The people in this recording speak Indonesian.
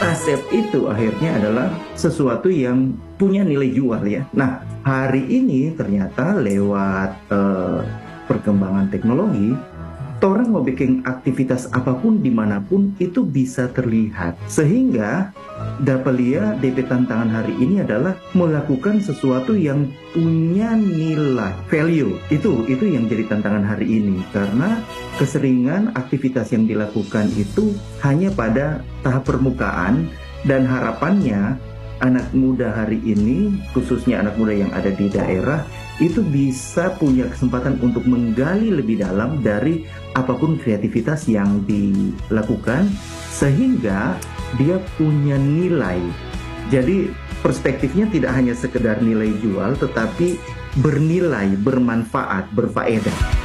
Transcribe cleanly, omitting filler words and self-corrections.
aset itu akhirnya adalah sesuatu yang punya nilai jual ya. Nah, hari ini ternyata lewat perkembangan teknologi, orang mau bikin aktivitas apapun dimanapun itu bisa terlihat. Sehingga Dapelia DP tantangan hari ini adalah melakukan sesuatu yang punya nilai value. Itu yang jadi tantangan hari ini, karena keseringan aktivitas yang dilakukan itu hanya pada tahap permukaan, dan harapannya anak muda hari ini, khususnya anak muda yang ada di daerah, itu bisa punya kesempatan untuk menggali lebih dalam dari apapun kreativitas yang dilakukan, sehingga dia punya nilai. Jadi perspektifnya tidak hanya sekedar nilai jual, tetapi bernilai, bermanfaat, berfaedah.